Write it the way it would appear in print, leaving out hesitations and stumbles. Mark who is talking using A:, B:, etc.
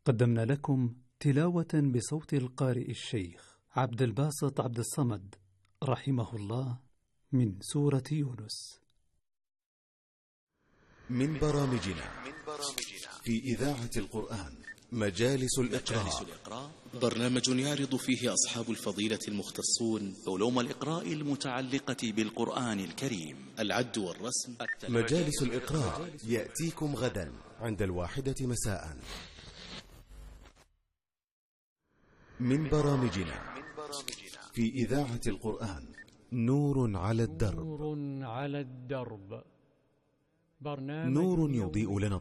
A: قدمنا لكم تلاوة بصوت القارئ الشيخ عبد الباسط عبد الصمد رحمه الله من سورة يونس.
B: من برامجنا في إذاعة القرآن مجالس الإقراء،
C: برنامج يعرض فيه أصحاب الفضيلة المختصون
D: علوم الإقراء المتعلقة بالقرآن الكريم،
C: العد والرسم.
B: مجالس الإقراء يأتيكم غدا عند 1 مساء. من برامجنا في إذاعة القرآن نور على الدرب.
E: نور على الدرب، برنامج
B: نور يضيء لنا